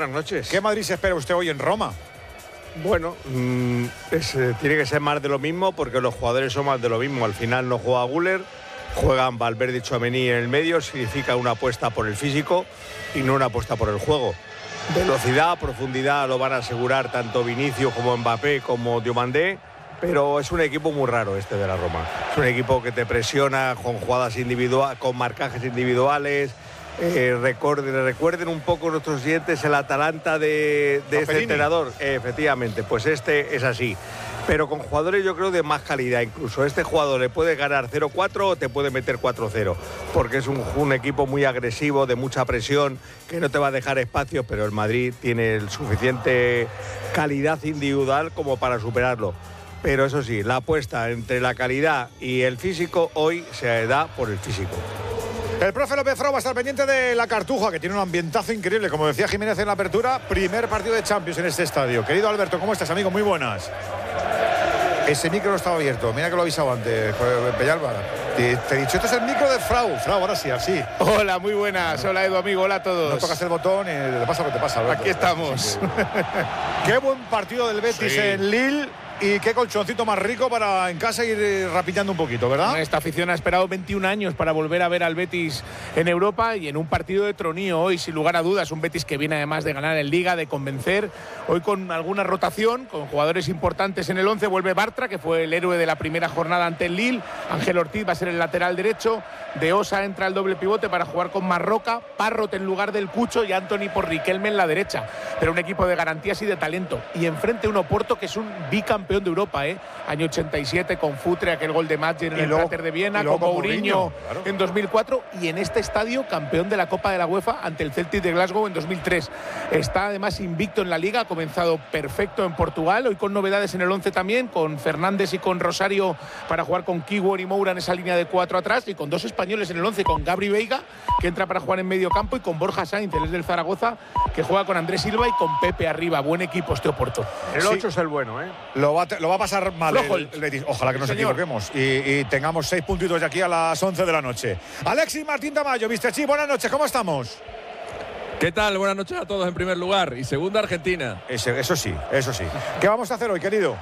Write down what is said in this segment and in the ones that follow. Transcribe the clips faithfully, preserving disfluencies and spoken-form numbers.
buenas noches. ¿Qué Madrid se espera usted hoy en Roma? Bueno, mmm, es, eh, tiene que ser más de lo mismo porque los jugadores son más de lo mismo. Al final no juega Güler, juegan Valverde y Tchouaméni en el medio, significa una apuesta por el físico y no una apuesta por el juego. Velocidad, profundidad lo van a asegurar tanto Vinicius como Mbappé como Diomandé, pero es un equipo muy raro este de la Roma. Es un equipo que te presiona con jugadas individuales, con marcajes individuales. Eh, recuerden, recuerden un poco nuestros siguientes el Atalanta de, de este entrenador. Eh, efectivamente, pues este es así. Pero con jugadores yo creo de más calidad incluso. Este jugador le puede ganar cero cuatro o te puede meter cuatro cero. Porque es un, un equipo muy agresivo, de mucha presión, que no te va a dejar espacio, pero el Madrid tiene el suficiente calidad individual como para superarlo. Pero eso sí, la apuesta entre la calidad y el físico hoy se da por el físico. El profe López Frau va a estar pendiente de la Cartuja, que tiene un ambientazo increíble. Como decía Jiménez en la apertura, primer partido de Champions en este estadio. Querido Alberto, ¿cómo estás, amigo? Muy buenas. Ese micro no estaba abierto. Mira que lo he avisado antes, Pellalba. Te, te he dicho, este es el micro de Frau. Frau, ahora sí, así. Hola, muy buenas. Hola, Edu, amigo. Hola a todos. No tocas el botón y le pasa lo que te pasa, Alberto. Aquí estamos. Qué buen partido del Betis sí. en Lille. Y qué colchoncito más rico para en casa ir rapitando un poquito, ¿verdad? Esta afición ha esperado veintiún años para volver a ver al Betis en Europa y en un partido de tronío hoy, sin lugar a dudas. Un Betis que viene además de ganar en Liga, de convencer. Hoy con alguna rotación, con jugadores importantes en el once. Vuelve Bartra, que fue el héroe de la primera jornada ante el Lille. Ángel Ortiz va a ser el lateral derecho. De Osa entra el doble pivote para jugar con Marroca. Parrot en lugar del Cucho y Anthony por Riquelme en la derecha. Pero un equipo de garantías y de talento. Y enfrente un Oporto que es un bicampeón de Europa, ¿eh? Año ochenta y siete con Futre, aquel gol de Madgen en el cráter de Viena, con Mourinho claro. en dos mil cuatro y en este estadio campeón de la Copa de la UEFA ante el Celtic de Glasgow en dos mil tres. Está además invicto en la Liga, ha comenzado perfecto en Portugal, hoy con novedades en el once también, con Fernández y con Rosario para jugar con Keyword y Moura en esa línea de cuatro atrás y con dos españoles en el once, con Gabri Veiga, que entra para jugar en medio campo, y con Borja Sainz, él es del Zaragoza, que juega con Andrés Silva y con Pepe arriba. Buen equipo este Oporto. El ocho sí. es el bueno, ¿eh? Lo va, lo va a pasar mal el, el Betis. Ojalá que nos Señor. equivoquemos y, y tengamos seis puntitos de aquí a las once de la noche. Alexis Martín Tamayo, mister Chi, buenas noches, ¿cómo estamos? ¿Qué tal? Buenas noches a todos en primer lugar. Y segunda, Argentina. Ese, eso sí, eso sí. ¿Qué vamos a hacer hoy, querido?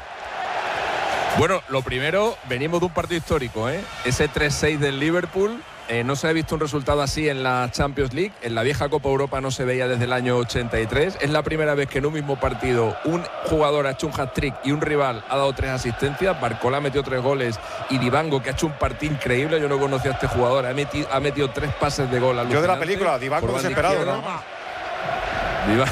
Bueno, lo primero, venimos de un partido histórico, ¿eh? Ese tres seis del Liverpool. Eh, no se ha visto un resultado así en la Champions League. En la vieja Copa Europa no se veía desde el año ochenta y tres. Es la primera vez que en un mismo partido un jugador ha hecho un hat-trick y un rival ha dado tres asistencias. Barcola metió tres goles y Dibango, que ha hecho un partido increíble. Yo no conocía a este jugador. Ha metido, ha metido tres pases de gol. Yo de la película, Dibango desesperado, ¿no? Dibango.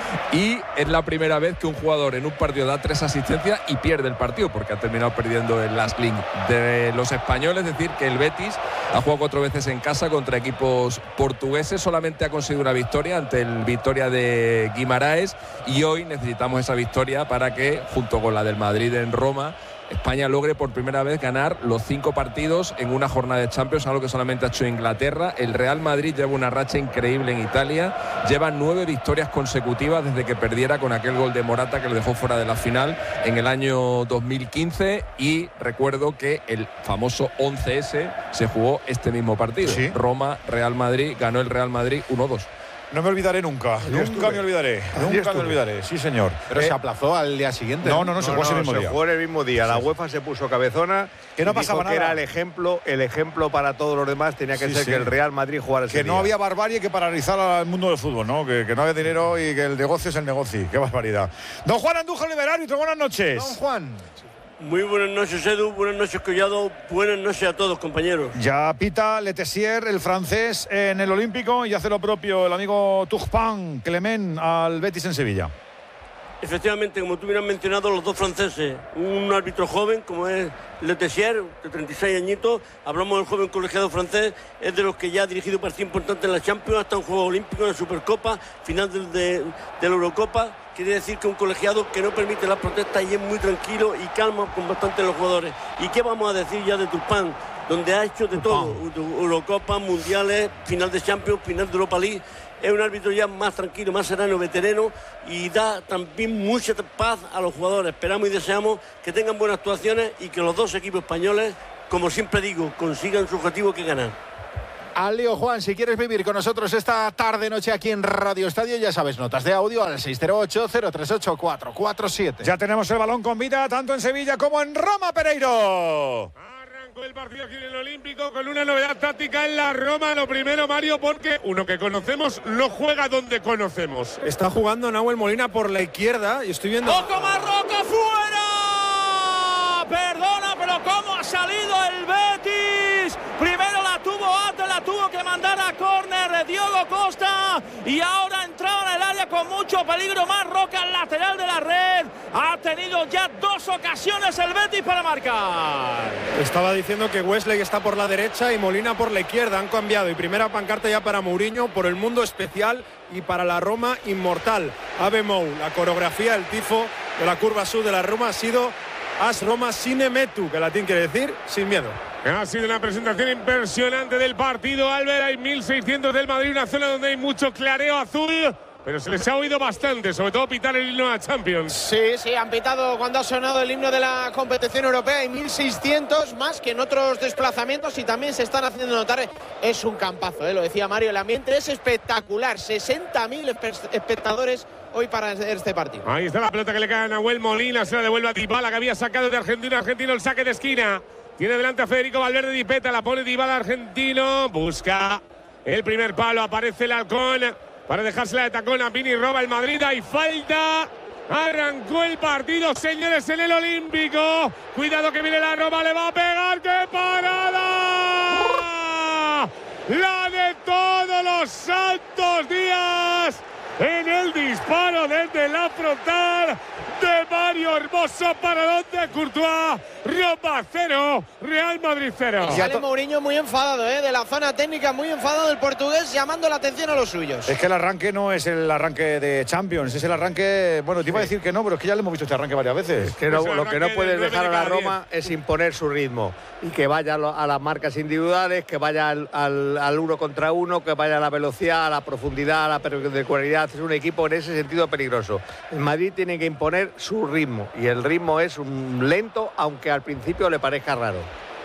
Y es la primera vez que un jugador en un partido da tres asistencias y pierde el partido, porque ha terminado perdiendo el last link de los españoles. Es decir, que el Betis ha jugado cuatro veces en casa contra equipos portugueses, solamente ha conseguido una victoria ante el Victoria de Guimaraes, y hoy necesitamos esa victoria para que, junto con la del Madrid en Roma, España logre por primera vez ganar los cinco partidos en una jornada de Champions, algo que solamente ha hecho Inglaterra. El Real Madrid lleva una racha increíble en Italia, lleva nueve victorias consecutivas desde que perdiera con aquel gol de Morata que le dejó fuera de la final en el año dos mil quince, y recuerdo que el famoso once ese se jugó este mismo partido. ¿Sí? Roma, Real Madrid, ganó el Real Madrid uno dos. No me olvidaré nunca, Yo nunca estuve. me olvidaré, Yo nunca estuve. me olvidaré, sí señor. Pero eh, se aplazó al día siguiente. No, no, no, se jugó ese mismo se día. jugó el mismo día. La UEFA se puso cabezona, que no y pasaba dijo que nada. era el ejemplo, el ejemplo para todos los demás. Tenía que Sí, ser sí. que el Real Madrid jugara ese Que no día. había barbarie que paralizar al mundo del fútbol, ¿no? Que, que no había dinero y que el negocio es el negocio. Qué barbaridad. Don Juan Andújar Liberal, buenas noches. Don Juan. Muy buenas noches, Edu, buenas noches, Collado, buenas noches a todos, compañeros. Ya pita Letessier, el francés, en el Olímpico, y hace lo propio el amigo Turpin Clement al Betis en Sevilla. Efectivamente, como tú bien has mencionado, los dos franceses, un árbitro joven como es Letessier, de treinta y seis añitos, hablamos del joven colegiado francés, es de los que ya ha dirigido partidos importantes en la Champions, hasta un juego olímpico, en la Supercopa, final de, de, de la Eurocopa. Quiere decir que un colegiado que no permite las protestas y es muy tranquilo y calma con bastante los jugadores. ¿Y qué vamos a decir ya de Turpin? Donde ha hecho de todo, Eurocopa, mundiales, final de Champions, final de Europa League. Es un árbitro ya más tranquilo, más sereno, veterano, y da también mucha paz a los jugadores. Esperamos y deseamos que tengan buenas actuaciones y que los dos equipos españoles, como siempre digo, consigan su objetivo, que ganar. Al lío, Juan, si quieres vivir con nosotros esta tarde noche aquí en Radio Estadio, ya sabes, notas de audio al seis cero ocho, cero tres ocho, cuatro cuatro siete. Ya tenemos el balón con vida tanto en Sevilla como en Roma, Pereiro. Arrancó el partido aquí en el Olímpico con una novedad táctica en la Roma. Lo primero, Mario, porque uno que conocemos no juega donde conocemos. Está jugando Nahuel Molina por la izquierda y estoy viendo... ¡Ojo Marroca fuera! Perdona, pero ¿cómo ha salido el Betis? Primero la tuvo Abde, la tuvo que mandar a córner de Diogo Costa y ahora entraba en el área con mucho peligro. Marroca, al lateral de la red. Ha tenido ya dos ocasiones el Betis para marcar. Estaba diciendo que Wesley está por la derecha y Molina por la izquierda. Han cambiado y primera pancarta ya para Mourinho por el mundo especial y para la Roma inmortal. Ave Mou, la coreografía, el tifo de la curva sur de la Roma ha sido As Roma sine metu, que latín quiere decir sin miedo. Ha sido una presentación impresionante del partido, Albert. Hay mil seiscientos del Madrid, una zona donde hay mucho clareo azul, pero se les ha oído bastante, sobre todo pitar el himno a Champions. Sí, sí, han pitado cuando ha sonado el himno de la competición europea. Hay mil seiscientos más que en otros desplazamientos y también se están haciendo notar. Es un campazo, ¿eh? Lo decía Mario, el ambiente es espectacular. sesenta mil espectadores hoy para este partido. Ahí está la pelota que le cae a Nahuel Molina, se la devuelve a Dybala, que había sacado de Argentina. Argentino el saque de esquina. Tiene delante a Federico Valverde, Dipeta, la pone Dybala, argentino. Busca el primer palo, aparece el halcón para dejársela de tacón a Vini, roba el Madrid. Hay falta. Arrancó el partido, señores, en el Olímpico. Cuidado que viene la Roma, le va a pegar. ¡Qué parada! La de todos los santos días. En el disparo desde la frontal de Mario Hermoso, para donde Courtois. Roma cero, Real Madrid cero. Y sale Mourinho muy enfadado, ¿eh? De la zona técnica, muy enfadado el portugués, llamando la atención a los suyos. Es que el arranque no es el arranque de Champions, es el arranque... Bueno, te iba a decir que no, pero es que ya le hemos visto este arranque varias veces. Es que no, lo que no puedes dejar a la Roma es imponer su ritmo y que vaya a las marcas individuales, que vaya al, al, al uno contra uno, que vaya a la velocidad, a la profundidad, a la perpendicularidad. Es un equipo en ese sentido peligroso. El Madrid tiene que imponer su ritmo y el ritmo es un lento, aunque al principio le parezca raro.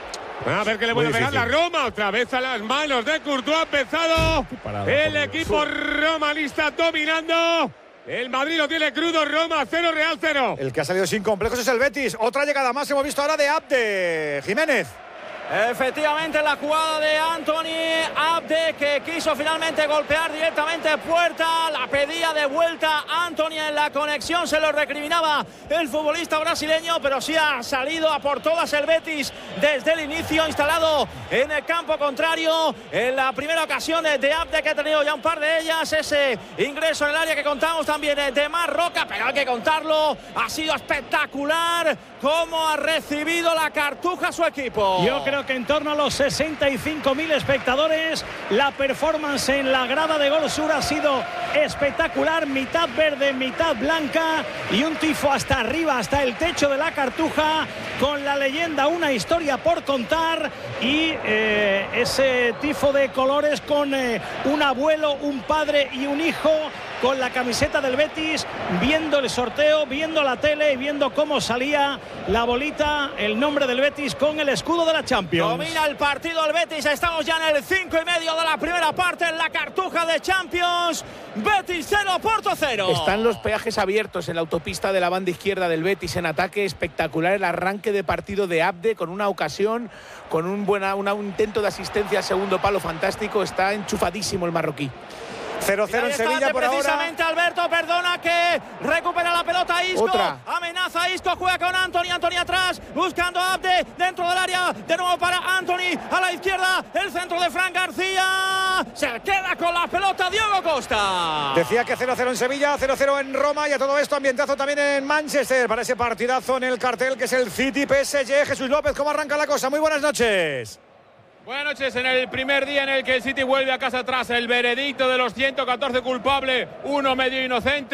A ver que le vuelve a pegar la Roma, otra vez a las manos de Courtois. Ha empezado el equipo romanista dominando. El Madrid lo tiene crudo, Roma cero, Real cero. El que ha salido sin complejos es el Betis. Otra llegada más hemos visto ahora de Abde. Jiménez. Efectivamente, la jugada de Anthony Abde, que quiso finalmente golpear directamente puerta, la pedía de vuelta Anthony en la conexión, se lo recriminaba el futbolista brasileño, pero sí ha salido a por todas el Betis desde el inicio, instalado en el campo contrario. En la primera ocasión de Abde, que ha tenido ya un par de ellas, ese ingreso en el área que contamos también de Marroca, pero hay que contarlo, ha sido espectacular cómo ha recibido la Cartuja su equipo. Yo creo que en torno a los sesenta y cinco mil espectadores. La performance en la grada de Gol Sur ha sido espectacular, mitad verde, mitad blanca y un tifo hasta arriba, hasta el techo de la Cartuja, con la leyenda Una historia por contar y eh, ese tifo de colores con eh, un abuelo, un padre y un hijo con la camiseta del Betis, viendo el sorteo, viendo la tele y viendo cómo salía la bolita, el nombre del Betis con el escudo de la Champions. Domina el partido el Betis, estamos ya en el cinco y medio de la primera parte en la Cartuja de Champions. Betis cero, Porto cero. Están los peajes abiertos en la autopista de la banda izquierda del Betis en ataque. Espectacular el arranque de partido de Abde con una ocasión, con un, buena, una, un intento de asistencia al segundo palo fantástico. Está enchufadísimo el marroquí. cero cero en Sevilla por precisamente ahora. Alberto, perdona, que recupera la pelota Isco. Otra. Amenaza Isco, juega con Anthony, Anthony atrás, buscando a Abde dentro del área, de nuevo para Anthony, a la izquierda, el centro de Fran García. Se queda con la pelota Diogo Costa. Decía que cero cero en Sevilla, cero cero en Roma y a todo esto ambientazo también en Manchester para ese partidazo en el cartel que es el City P S G. Jesús López, ¿cómo arranca la cosa? Muy buenas noches. Buenas noches, en el primer día en el que el City vuelve a casa tras el veredicto de los ciento catorce culpables, uno medio inocente.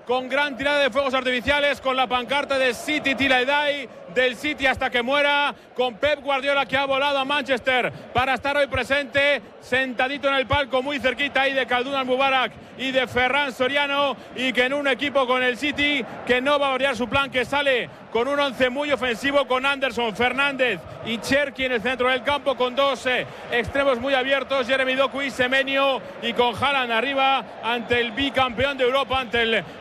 con gran tirada de fuegos artificiales, con la pancarta de City Till I Die, del City hasta que muera, con Pep Guardiola, que ha volado a Manchester para estar hoy presente, sentadito en el palco, muy cerquita ahí de Khaldoun Al-Mubarak y de Ferran Soriano, y que en un equipo con el City que no va a variar su plan, que sale con un once muy ofensivo, con Anderson, Fernández y Cherki en el centro del campo, con dos eh, extremos muy abiertos, Jeremy Doku y Semenyo, y con Haaland arriba ante el bicampeón de Europa, ante el